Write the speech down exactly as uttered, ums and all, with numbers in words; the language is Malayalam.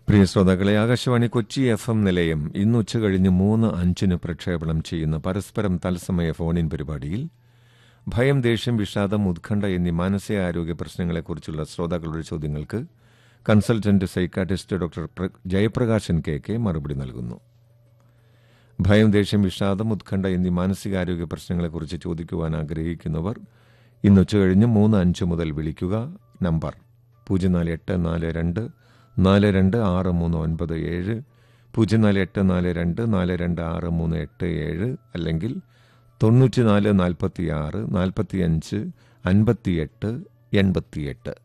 പ്രിയ ശ്രോതാക്കളെ, ആകാശവാണി കൊച്ചി എഫ് എം നിലയം ഇന്ന് ഉച്ച കഴിഞ്ഞ് മൂന്ന് അഞ്ചിന് പ്രക്ഷേപണം ചെയ്യുന്ന പരസ്പരം തത്സമയ ഫോണിൻ പരിപാടിയിൽ ഭയം, ദേഷ്യം, വിഷാദം, ഉത്കണ്ഠ എന്നീ മാനസികാരോഗ്യ പ്രശ്നങ്ങളെക്കുറിച്ചുള്ള ശ്രോതാക്കളുടെ ചോദ്യങ്ങൾക്ക് consultant psychiatrist doctor Jayaprakashan K K മറുപടി നൽകുന്നു. ഭയം, ദേഷ്യം, വിഷാദം, ഉത്കണ്ഠ എന്നീ മാനസികാരോഗ്യ പ്രശ്നങ്ങളെക്കുറിച്ച് ചോദിക്കുവാൻ ആഗ്രഹിക്കുന്നവർ ഇന്ന് ഉച്ച കഴിഞ്ഞ് മൂന്ന് അഞ്ച് മുതൽ വിളിക്കുക. നമ്പർ പൂജ്യം നാല് എട്ട് നാല് രണ്ട് നാല് രണ്ട് ആറ് മൂന്ന് ഒൻപത് ഏഴ്, പൂജ്യം നാല് എട്ട് നാല് രണ്ട് നാല് രണ്ട് ആറ് മൂന്ന് എട്ട് ഏഴ്, അല്ലെങ്കിൽ തൊണ്ണൂറ്റി നാല് നാൽപ്പത്തി ആറ് നാൽപ്പത്തി അഞ്ച് അൻപത്തിയെട്ട് എൺപത്തിയെട്ട്.